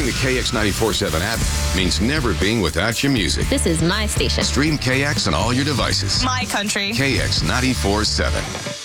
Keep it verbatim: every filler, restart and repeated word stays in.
Having the K X ninety-four point seven app means never being without your music. This is my station. Stream K X on all your devices. My country. K X ninety-four point seven.